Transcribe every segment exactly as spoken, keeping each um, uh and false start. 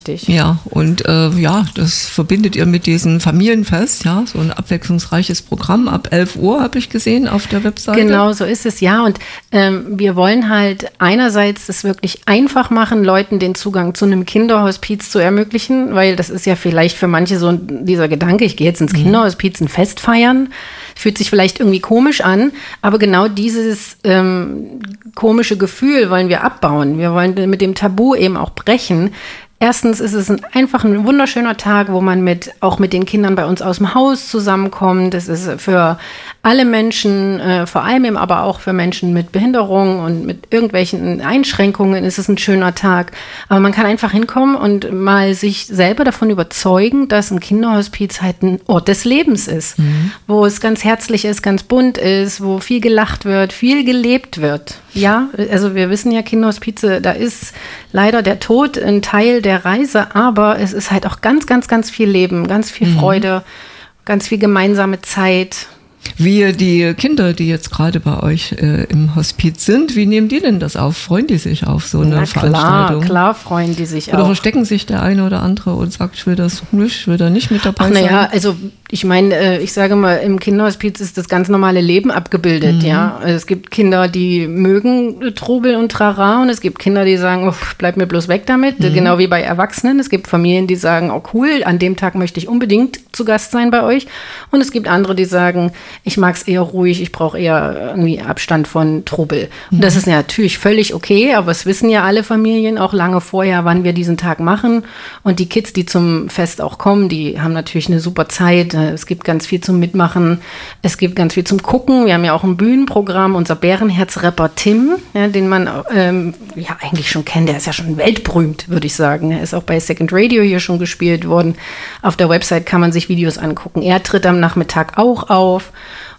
Ja, und äh, ja, das verbindet ihr mit diesem Familienfest, ja, so ein abwechslungsreiches Programm. Ab elf Uhr habe ich gesehen auf der Webseite. Genau, so ist es, ja. Und ähm, wir wollen halt einerseits das wirklich einfach machen, Leuten den Zugang zu einem Kinderhospiz zu ermöglichen, weil das ist ja vielleicht für manche so dieser Gedanke, ich gehe jetzt ins Kinderhospiz ein Fest feiern. Fühlt sich vielleicht irgendwie komisch an, aber genau dieses ähm, komische Gefühl wollen wir abbauen. Wir wollen mit dem Tabu eben auch brechen. Erstens ist es ein, einfach ein wunderschöner Tag, wo man mit, auch mit den Kindern bei uns aus dem Haus zusammenkommt. Es ist für alle Menschen, äh, vor allem eben aber auch für Menschen mit Behinderung und mit irgendwelchen Einschränkungen ist es ein schöner Tag. Aber man kann einfach hinkommen und mal sich selber davon überzeugen, dass ein Kinderhospiz halt ein Ort des Lebens ist, mhm. wo es ganz herzlich ist, ganz bunt ist, wo viel gelacht wird, viel gelebt wird. Ja, also wir wissen ja, Kinderhospize, da ist leider der Tod ein Teil der Reise, aber es ist halt auch ganz, ganz, ganz viel Leben, ganz viel Freude, mhm. ganz viel gemeinsame Zeit. Wie die Kinder, die jetzt gerade bei euch äh, im Hospiz sind, wie nehmen die denn das auf? Freuen die sich auf so eine Na Veranstaltung? Klar, klar freuen die sich oder auch. Oder verstecken sich der eine oder andere und sagt, ich will das nicht, ich will da nicht mit dabei Ach, sein? Naja, also ich meine, ich sage mal, im Kinderhospiz ist das ganz normale Leben abgebildet, mhm. ja. Also es gibt Kinder, die mögen Trubel und Trara und es gibt Kinder, die sagen, oh, bleib mir bloß weg damit, mhm. genau wie bei Erwachsenen. Es gibt Familien, die sagen, oh cool, an dem Tag möchte ich unbedingt zu Gast sein bei euch. Und es gibt andere, die sagen, ich mag es eher ruhig, ich brauche eher irgendwie Abstand von Trubel. Und mhm. das ist ja natürlich völlig okay, aber es wissen ja alle Familien auch lange vorher, wann wir diesen Tag machen. Und die Kids, die zum Fest auch kommen, die haben natürlich eine super Zeit. Es gibt ganz viel zum Mitmachen, es gibt ganz viel zum Gucken. Wir haben ja auch ein Bühnenprogramm, unser Bärenherz-Rapper Tim, ja, den man ähm, ja eigentlich schon kennt, der ist ja schon weltberühmt, würde ich sagen. Er ist auch bei Second Radio hier schon gespielt worden. Auf der Website kann man sich Videos angucken. Er tritt am Nachmittag auch auf.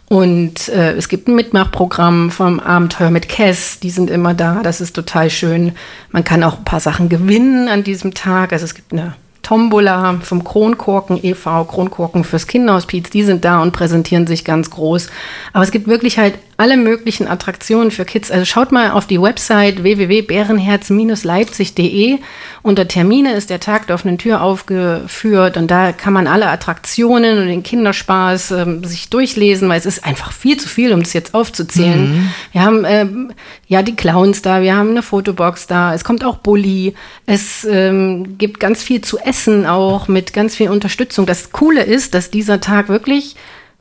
Und äh, es gibt ein Mitmachprogramm vom Abenteuer mit Cass, die sind immer da, das ist total schön. Man kann auch ein paar Sachen gewinnen an diesem Tag. Also es gibt eine Tombola vom Kronkorken e V, Kronkorken fürs Kinderhospiz, die sind da und präsentieren sich ganz groß. Aber es gibt wirklich halt alle möglichen Attraktionen für Kids. Also schaut mal auf die Website w w w punkt bärenherz leipzig punkt de. Unter Termine ist der Tag der offenen Tür aufgeführt und da kann man alle Attraktionen und den Kinderspaß ähm, sich durchlesen, weil es ist einfach viel zu viel, um das jetzt aufzuzählen. Mhm. Wir haben ähm, ja die Clowns da, wir haben eine Fotobox da, es kommt auch Bulli, es ähm, gibt ganz viel zu essen auch mit ganz viel Unterstützung. Das Coole ist, dass dieser Tag wirklich,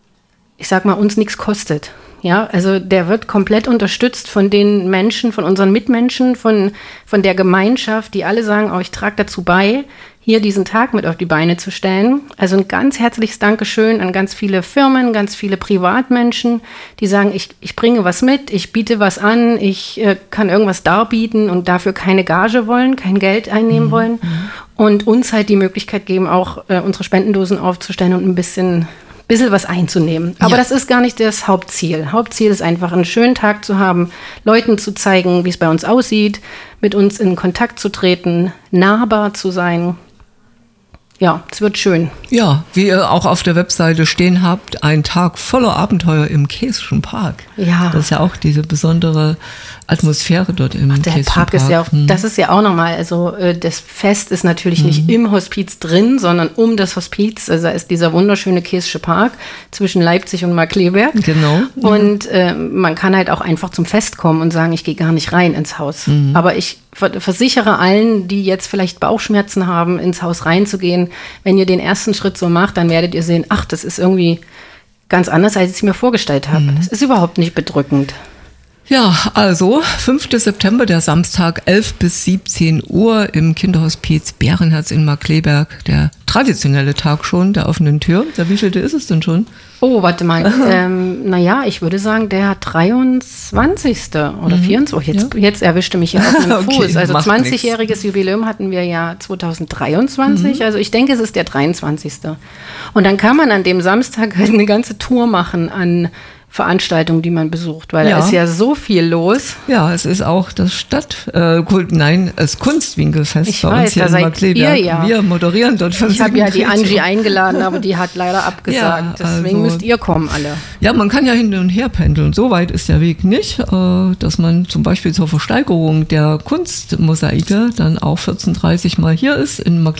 ich sag mal, uns nichts kostet. Ja, also der wird komplett unterstützt von den Menschen, von unseren Mitmenschen, von, von der Gemeinschaft, die alle sagen, oh, ich trage dazu bei, hier diesen Tag mit auf die Beine zu stellen. Also ein ganz herzliches Dankeschön an ganz viele Firmen, ganz viele Privatmenschen, die sagen, ich, ich bringe was mit, ich biete was an, ich äh, kann irgendwas darbieten und dafür keine Gage wollen, kein Geld einnehmen mhm. wollen und uns halt die Möglichkeit geben, auch äh, unsere Spendendosen aufzustellen und ein bisschen bisschen was einzunehmen. Aber ja. das ist gar nicht das Hauptziel. Hauptziel ist einfach, einen schönen Tag zu haben, Leuten zu zeigen, wie es bei uns aussieht, mit uns in Kontakt zu treten, nahbar zu sein. Ja, es wird schön. Ja, wie ihr auch auf der Webseite stehen habt, ein Tag voller Abenteuer im Käsischen Park. Ja. Das ist ja auch diese besondere Atmosphäre dort im Ach, der Käsischen Park. Park ist ja auch, hm. das ist ja auch nochmal, also äh, das Fest ist natürlich hm. nicht im Hospiz drin, sondern um das Hospiz. Also da ist dieser wunderschöne Käsische Park zwischen Leipzig und Markkleeberg. Genau. Und äh, man kann halt auch einfach zum Fest kommen und sagen, ich gehe gar nicht rein ins Haus. Hm. Aber ich versichere allen, die jetzt vielleicht Bauchschmerzen haben, ins Haus reinzugehen, wenn ihr den ersten Schritt so macht, dann werdet ihr sehen, ach, das ist irgendwie ganz anders, als ich es mir vorgestellt habe. Mhm. Das ist überhaupt nicht bedrückend. Ja, also fünften September, der Samstag, elf bis siebzehn Uhr im Kinderhospiz Bärenherz in Markkleeberg. Der traditionelle Tag schon der offenen Tür. Der wievielte ist es denn schon? Oh, warte mal. ähm, naja, ich würde sagen, der dreiundzwanzigste oder mhm. vierundzwanzigste. Oh, jetzt, ja. jetzt erwischte mich hier auf den okay, Fuß. Also zwanzigjähriges Jubiläum hatten wir ja zweitausenddreiundzwanzig. Mhm. Also ich denke, es ist der dreiundzwanzigste. Und dann kann man an dem Samstag halt eine ganze Tour machen an Veranstaltungen, die man besucht, weil Ja. da ist ja so viel los. Ja, es ist auch das Stadt, äh, Kult, nein, das Kunstwinkelfest Ich bei weiß, uns hier da in seid Markkleeberg. ihr ja. Wir moderieren dort von Ich habe ja die sieben Angie Uhr. eingeladen, aber die hat leider abgesagt. Ja, Deswegen also- müsst ihr kommen alle. Ja, man kann ja hin und her pendeln. So weit ist der Weg nicht, äh, dass man zum Beispiel zur Versteigerung der Kunstmosaike dann auch vierzehn Uhr dreißig mal hier ist in